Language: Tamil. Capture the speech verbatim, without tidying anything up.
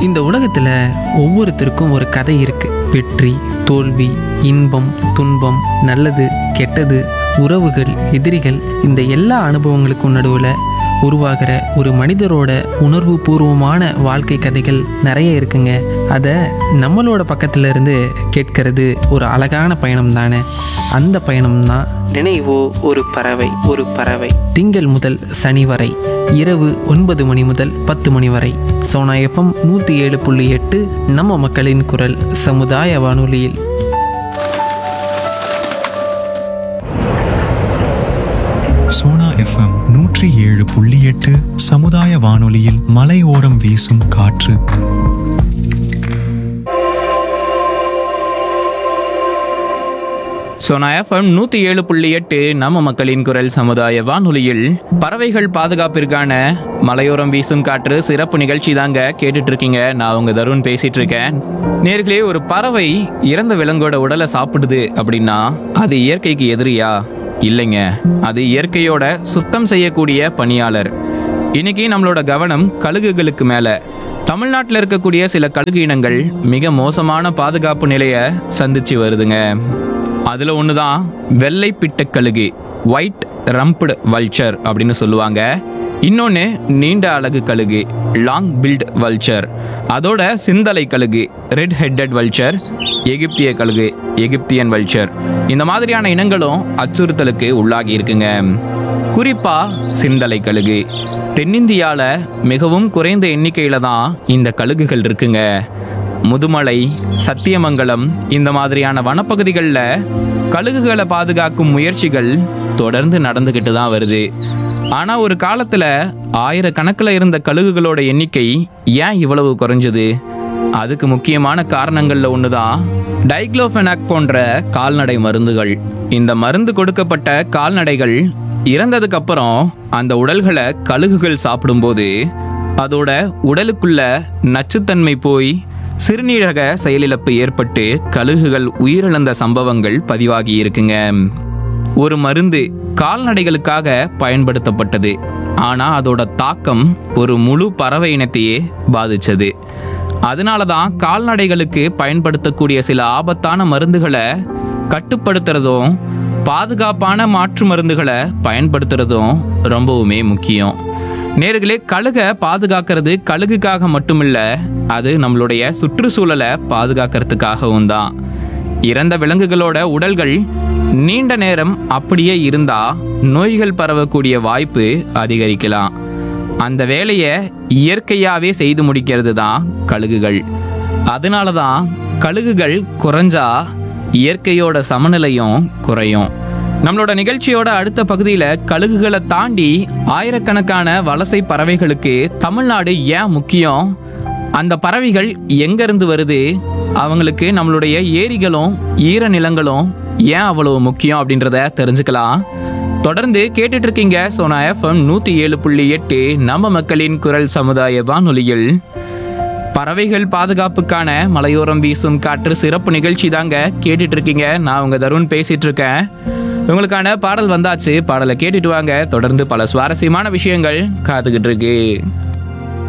இந்த உலகத்தில் ஒவ்வொருத்தருக்கும் ஒரு கதை இருக்கு. வெற்றி, தோல்வி, இன்பம், துன்பம், நல்லது, கெட்டது, உறவுகள், எதிரிகள், இந்த எல்லா அனுபவங்களுக்கும் நடுவில் உருவாகிற ஒரு மனிதரோட உணர்வு பூர்வமான வாழ்க்கை கதைகள் நிறைய இருக்குங்க. அதை நம்மளோட பக்கத்துல இருந்து கேட்கறது ஒரு அழகான பயணம் தானே. அந்த பயணம் தான் நினைவோ ஒரு பறவை. ஒரு பறவை திங்கள் முதல் சனி வரை இரவு ஒன்பது மணி முதல் பத்து மணி வரை சோனா எஃப்எம் நூற்றி ஏழு புள்ளி எட்டு நம்ம மக்களின் குரல் சமுதாய வானொலியில். சோனா எஃப்எம் நூற்றி ஏழு புள்ளி எட்டு சமுதாய வானொலியில் மலையோரம் வீசும் காற்று. சோனா எஃப்எம் நூற்றி ஏழு புள்ளி எட்டு நம்ம மக்களின் குரல் சமுதாய வானொலியில் பறவைகள் பாதுகாப்பிற்கான மலையோரம் வீசும் காற்று சிறப்பு நிகழ்ச்சி தாங்க கேட்டுட்டு இருக்கீங்க. நான் உங்க தருண் பேசிட்டு இருக்கேன். நேர்களே, ஒரு பறவை இறந்த விலங்கோட உடலை சாப்பிடுது அப்படின்னா அது இயற்கைக்கு எதிரியா? இல்லைங்க, அது இயற்கையோட சுத்தம் செய்யக்கூடிய பணியாளர். இன்னைக்கு நம்மளோட கவனம் கழுகுகளுக்கு மேல. தமிழ்நாட்டில் இருக்கக்கூடிய சில கழுகு இனங்கள் மிக மோசமான பாதுகாப்பு நிலையை சந்திச்சு வருதுங்க. அதுல ஒண்ணுதான் வெள்ளை பிட்ட கழுகு, ஒயிட் ரம்ப்டு வல்ச்சர் அப்படின்னு சொல்லுவாங்க. இன்னொன்று நீண்ட அலகு கழுகு, லாங் பில்ட் வல்ச்சர். அதோட சிந்தலை கழுகு, ரெட் ஹெட்டட் வல்ச்சர், எகிப்திய கழுகு, எகிப்தியன் வல்ச்சர். இந்த மாதிரியான இனங்களும் அச்சுறுத்தலுக்கு உள்ளாகி இருக்குங்க. குறிப்பா சிந்தலை கழுகு. தென்னிந்தியால மிகவும் குறைந்த எண்ணிக்கையில தான் இந்த கழுகுகள் இருக்குங்க. முதுமலை, சத்தியமங்கலம் இந்த மாதிரியான வனப்பகுதிகளில் கழுகுகளை பாதுகாக்கும் முயற்சிகள் தொடர்ந்து நடந்துக்கிட்டு தான் வருது. ஆனால் ஒரு காலத்தில் ஆயிரக்கணக்கில் இருந்த கழுகுகளோட எண்ணிக்கை ஏன் இவ்வளவு குறைஞ்சது? அதுக்கு முக்கியமான காரணங்களில் ஒன்று தான் டைக்ளோஃபெனாக் போன்ற கால்நடை மருந்துகள். இந்த மருந்து கொடுக்கப்பட்ட கால்நடைகள் இறந்ததுக்கு அப்புறம் அந்த உடல்களை கழுகுகள் சாப்பிடும்போது அதோட உடலுக்குள்ள நச்சுத்தன்மை போய் சிறுநீரக செயலிழப்பு ஏற்பட்டு கழுகுகள் உயிரிழந்த சம்பவங்கள் பதிவாகி இருக்குங்க. ஒரு மருந்து கால்நடைகளுக்காக பயன்படுத்தப்பட்டது, ஆனா அதோட தாக்கம் ஒரு முழு பறவை இனத்தையே பாதிச்சது. அதனால தான் கால்நடைகளுக்கு பயன்படுத்தக்கூடிய சில ஆபத்தான மருந்துகளை கட்டுப்படுத்துறதும் பாதுகாப்பான மாற்று மருந்துகளை பயன்படுத்துறதும் ரொம்பவுமே முக்கியம். நேர்களே, கழுகை பாதுகாக்கிறது கழுகுக்காக மட்டுமில்ல, அது நம்மளுடைய சுற்றுச்சூழலை பாதுகாக்கிறதுக்காகவும் தான். இறந்த விலங்குகளோட உடல்கள் நீண்ட நேரம் அப்படியே இருந்தா நோய்கள் பரவக்கூடிய வாய்ப்பு அதிகரிக்கலாம். அந்த வேலையை இயற்கையாகவே செய்து முடிக்கிறது தான் கழுகுகள். அதனால தான் கழுகுகள் குறைஞ்சா இயற்கையோட சமநிலையும் குறையும். நம்மளோட நிகழ்ச்சியோட அடுத்த பகுதியில் கழுகுகளை தாண்டி ஆயிரக்கணக்கான வலசை பறவைகளுக்கு தமிழ்நாடு ஏன் முக்கியம், அந்த பறவைகள் எங்கேருந்து வருது, அவங்களுக்கு நம்மளுடைய ஏரிகளும் ஈர நிலங்களும் ஏன் அவ்வளவு முக்கியம் அப்படின்றத தெரிஞ்சுக்கலாம். தொடர்ந்து கேட்டுட்டு இருக்கீங்க சோனா எஃப்எம் நூற்றி ஏழு புள்ளி எட்டு நம்ம மக்களின் குரல் சமுதாய வானொலியில் பறவைகள் பாதுகாப்புக்கான மலையோரம் வீசும் காற்று சிறப்பு நிகழ்ச்சி தாங்க கேட்டுட்டு இருக்கீங்க. நான் உங்க தருண் பேசிட்டு இருக்கேன். உங்களுக்கான பாடல் வந்தாச்சு. பாடலை கேட்டுட்டு வாங்க. தொடர்ந்து பல சுவாரஸ்யமான விஷயங்கள் காத்துக்கிட்டு இருக்கு.